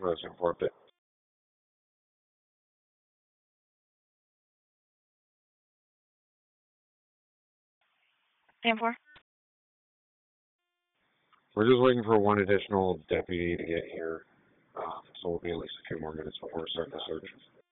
Resident for update. Stand for. We're just waiting for one additional deputy to get here, so we'll be at least a few more minutes before we start the search.